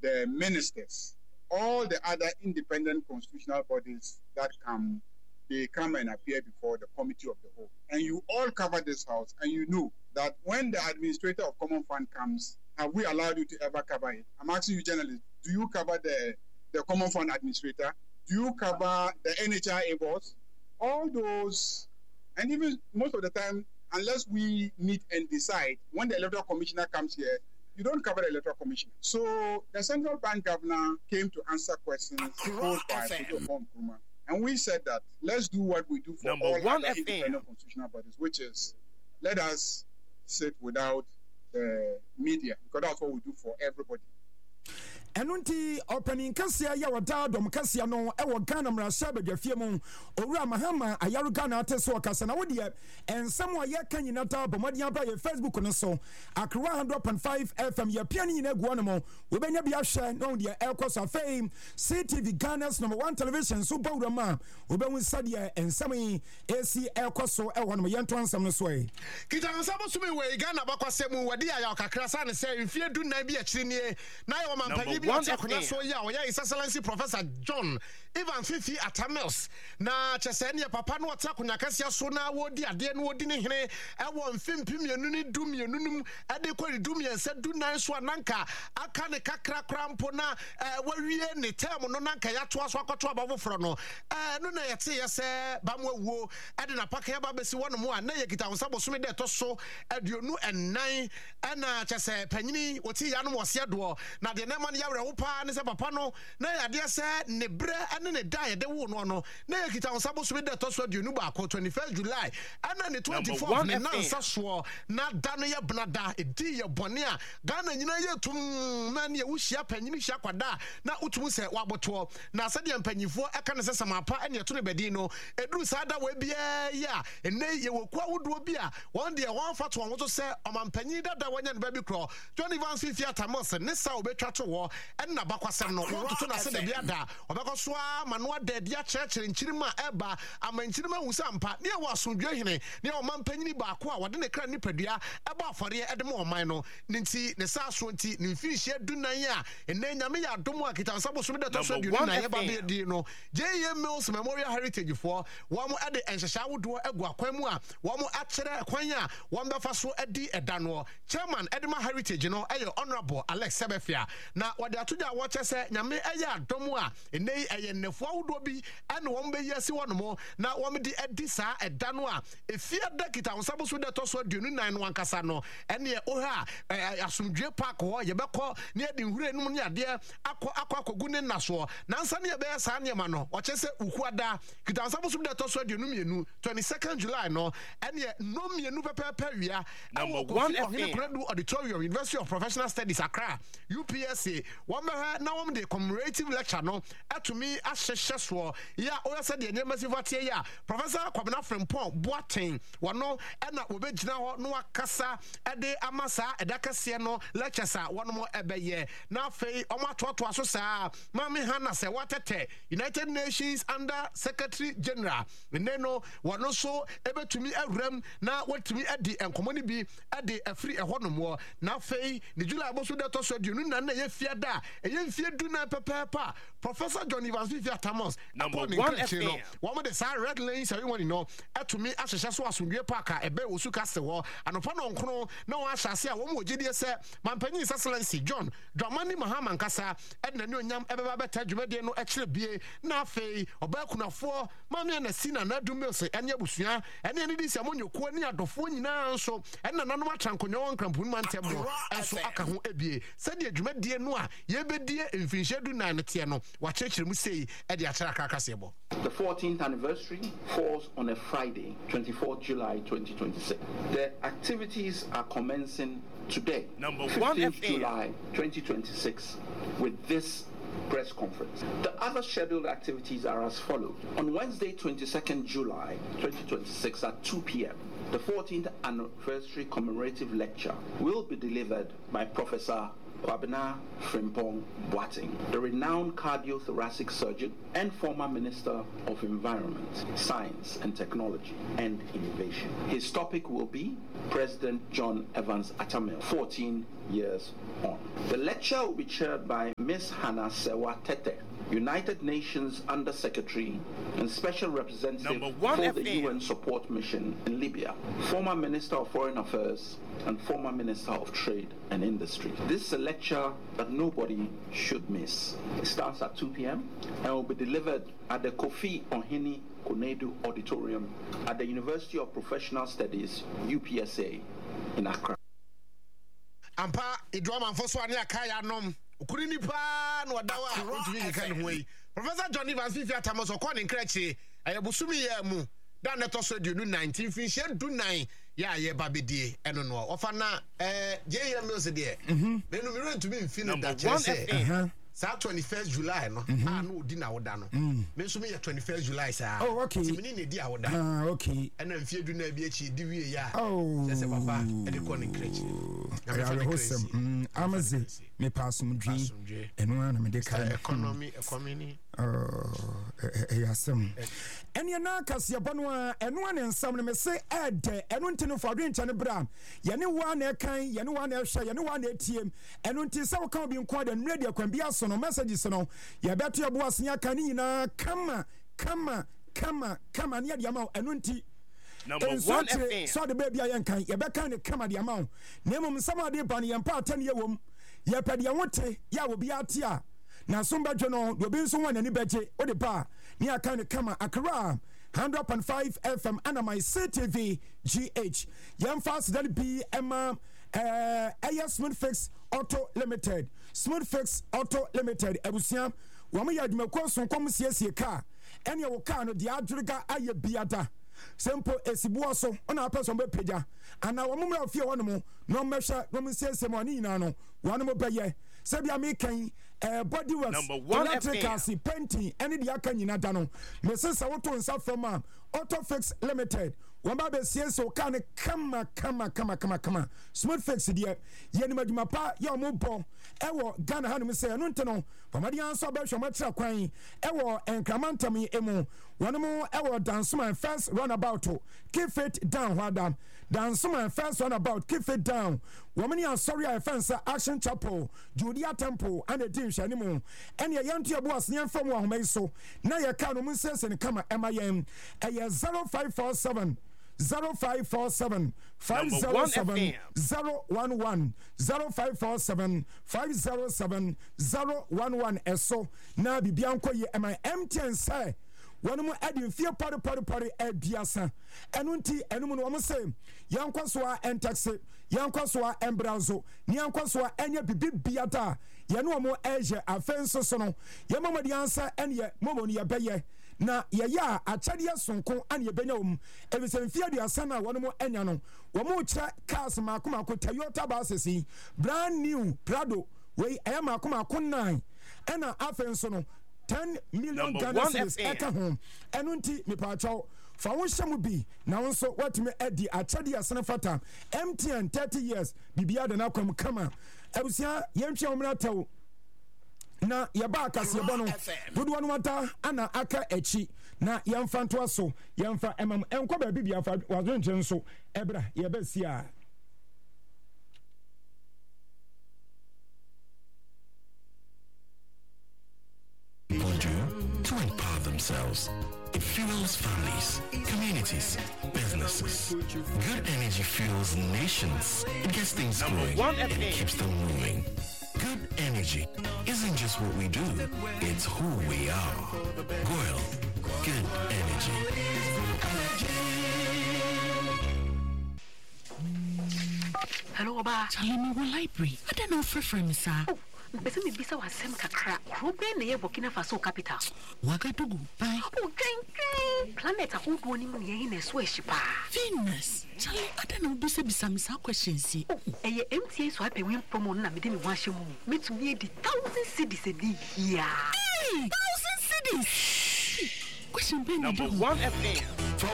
the ministers, all the other independent constitutional bodies that come, they come and appear before the committee of the whole. And you all cover this house, and you know that when the administrator of Common Fund comes, have we allowed you to ever cover it? I'm asking you, journalists, do you cover the Common Fund administrator? Do you cover the NHIA boss? All those, and even most of the time, unless we meet and decide, when the electoral commissioner comes here, you don't cover the electoral commissioner. So the central bank governor came to answer questions posed by Nkrumah. And we said that let's do what we do for all other independent constitutional bodies, which is let us sit without the media, because that's what we do for everybody. Enunti opening kasia ya wada dom kasia no ewo Ghana mrasha badwafie mu owura mahama ayaru Ghana ateso kasa na wodi ensam wa ye kan nyinata bomodi aba ye Facebook no so Accra 100.5 FM ye piani nyina guo no mo we benya bia hwe no de ekoso fame CTV Ghana's #1 television so bawura ma we be sade ensam yi AC ekoso ewo no yento ansam no so e kita ansam so me we Ghana bakwasem wadi aya kakra sa ne se mfie du na bi akiri ne na ye mampanyi so yeah, His Excellency Professor John Ivan Fifi Atamels na chesene ya papa no wata kunyakasia so na wodi ade no wodi ne hene ewo mfimpi mienu ni du mienu num ade kwari du miense du nan so ananka aka ne kakra krampo na wawie ne term no nanka ya to aso akoto abafoforo no no na yete yese bamwawuo ade na paka ya babesi wono mu a na ye kita wonsabo so me de to so aduonu enan na chese panyini woti ya no wose do na de na man ya pa ne se papa no na yade se ne bre ane ne dan de wo no no na yakita onsabo so be de to so aduonu ba ko 21st July ana ne 24th ne nansa so na da no ye bnada edi ye bone a Ghana nyina ye tum na ne wuhia panyini hia kwada na utum se waboto na sade mpanyifo eka ne se samapa ene to ne bedi no eduru sada wa bia ya ene ye woku awodo bi a won de won fa to won to se omampanyi dada wanya ne ba bi kro 21 Fifi Atamos ne sa obetwa to wo na bakwasem no to na se de biada obekoso manoa de dia church nchirima eba amanchirima husampa ne wa asundwe hene ne o mampanyini baako a wode ne kra nipadua eba afore ede mo oman no nti ne sa so nti ne finish adunan a ene nyame ya domo akitansabo so de to so adunan ya ba be di no JM Mills Memorial Heritage for wo mo ede enhyehya wodo egu akwan mu a wo mo akere kwan a wo mbefa so edi eda no chairman Edema Heritage no eye honorable Alex Sebefia na wode atoja wo chese nyame eye adomo a ene eye nefo wodo bi ene wo mbe yesi wono na wo mde edi sa eda no a efia da kitansabo so de to so adunan no ankasa no ene o ha asumdwe park ho ye bekọ ne edi hure num ne ade akọ ne naso na nsa ne be sa ne ma no o chese ukuada kitansabo so de to so adunan mienu 22nd July no ene no mienu pepepe wia number 1 Auditorium University of Professional Studies Accra UPSA wamha na wom de commemorative lecture no atumi ahyehye so ya o yasa de nyema sifatie ya Professor Kwabena Frempong Boateng wono na obegina ho no akasa ede amasa edakase no lectures a wono mo ebeye na afei omatoto aso saa mami Hana se watete United Nations Under Secretary General meneno wono so ebetumi awram na watumi edi enkomoni bi ede afri ehonom na afei ne July boso de to so de nu na ye fiada eye mfie du na pepepa Professor John Evans Fifi Atamos number 1 FM one the side red lanes everyone know atumi ahyehye so asundwe park ebe wosu kase ho anopa no nkro na wo ahyase a wo mo gidie se mampanyi His Excellency John Dramani Mahama nkasa edna ne onyam ebeba beta dwumade no ekire bie na afei obakunafo mame na sina na dumelse ene abusua ene ene di se amonyoku ani adofo nyina nso ene nanom atrankonyo nkrampun mantemo enso aka ho ebie se de dwumade no a yebedie mfinhye du na nete no wa chechire mu sei e de akira kakase bo. The 14th anniversary falls on a Friday, 24th July 2026. The activities are commencing today, number 15th July 2026, with this press conference. The other scheduled activities are as follows. On Wednesday, 22nd July 2026 at 2 p.m., the 14th anniversary commemorative lecture will be delivered by Professor Kwabena Frimpong Boateng, the renowned cardiothoracic surgeon and former Minister of Environment, Science and Technology and Innovation. His topic will be President John Evans Atta Mills, 14 years on. The lecture will be chaired by Ms. Hannah Sewa Tete, United Nations Under-Secretary and Special Representative for the UN Support Mission in Libya, former Minister of Foreign Affairs and former Minister of Trade and Industry. This is a lecture that nobody should miss. It starts at 2 p.m. and will be delivered at the Kofi Ohini Konedu Auditorium at the University of Professional Studies, UPSA, in Accra. Ampa idwama mfoso ani akaya nom ukuri nipa no wadawa ontumi kan hoyi Professor John Evans Fifi Atamos okọ ne nkrechi ayabusumi ya mu dan neto so de 19 finche du 9 ya ye babedie eno no ofa na JM Mills de menu mi rentumi mfino da chese sa 21st July no no di na woda no me so me 21st July sa timini ne di awoda okay ena mfie du na bi echi di wie ya chese papa e de ko ne nkrechi amaze me passum dwi eno na me de ka economy yasem ene na kase bono a eno na nsam ne me se ede eno ntino for adwencha ne bra ye ne wa na kan ye ne wa na hwe ye ne wa na etiem eno nti se wo kan bi nko da nre de kwan bia so no messages no ye beto ye bo asenya kan nyina kama ne de ama eno nti Number 1 FM. So the baby I can ye be kan kama de ama na mum sama de ban ye mpa atane ye wom ye pede ye wote ya wo bia atia na somba dwono do bi nso wan ani beje o de ba ni aka ne kama Accra 100.5 FM and my CTV GH yam fast that be Emma Smooth Fix Auto Limited ebusia wo mo ya dwumako so kom siesie car ene wo car no de adwurga aye biada Simple esibuo so ona person be peja ana wo mumra ofie wono mo no mehwa no msiese mo ani nyina no wono mo beye se bia me kan body works electrical painting any dia kan nyina da no me se sa woto nsa from Auto Fix Limited wamba be siese o kan kama Smooth Fix dia ye ni maduma pa ye o mo bo ewo Ghana ha no se no nteno pamadi anso be hwe mo tra kwan ewo enkramantam emu wono mo ewo Dansuma first runabout keep it down wadam Dansuma first runabout keep it down womani ansori a fence Action Chapel Judea Temple and the team shanimu ene yantu abo asnya fam wa homa iso na ye ka no mun sese kama emayem eye 0547 0547 507 011 0547 507 011 eso na bibianko ye MTN say one more adding fear party biasa enunti enum no mo say yankwasoa entaxe yankwasoa embrazo yankwasoa enye bibiata ye no mo eje afenso so no ye mamadi ansa enye momo ni ye beye na ye ya achade sonko ane ye benya wom ebisemfia duasa na one mo enya no wo mo kire cars makoma Toyota buses brand new Prado we makoma 9 ena afenso no 10 million Ghana cedis eka home enunti me pacho fa won hyemu bi na won so watime edi achade asene fata MTN 30 years bibia da na kwam kama ebusia yentwe omra taw na yaba akase bono dodo no mata ana aka echi na yemfa nto aso yemfa emam enko ba bibia fa wadwenche nso ebra yebasia to empower themselves. It fuels families, communities, businesses. Good energy fuels nations. It gets things going and it keeps them moving. Good energy isn't just what we do, it's who we are. Goyle, good energy. Hello, Oba. Charlie, me will library. I don't know for sir. Bese me bisa wasem kakra. Krobe na ye Burkina Faso capital. Wagadugu. Bye. Oh, drink. Planet a whole one in ye na so shipa. Venus. Charlie, I don't know bisa me sa questions. Oh, eye MTA so happy win promo na me de me wan shemu. Me to me the 1,000 cedis a day here. Hey, 1,000 cedis. Question Number 1 FM. For